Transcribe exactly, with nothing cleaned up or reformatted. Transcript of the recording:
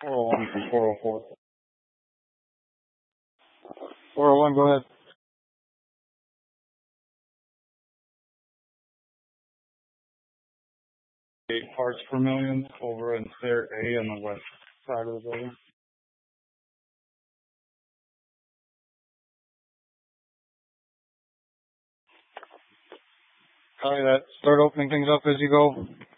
four oh one from four oh four. four oh one, go ahead. Eight parts per million over in Stair A on the west side of the building. Copy that. Start opening things up as you go.